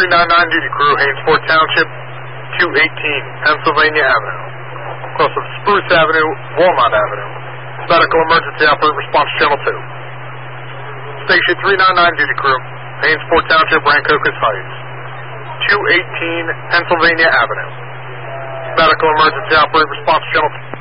399 duty crew, Hainesport Township, 218 Pennsylvania Avenue. Close of Spruce Avenue, Walnut Avenue. Medical emergency operator response channel 2. Station 399 duty crew, Hainesport Township, Rancocas Heights, 218 Pennsylvania Avenue. Medical emergency operator response channel 2.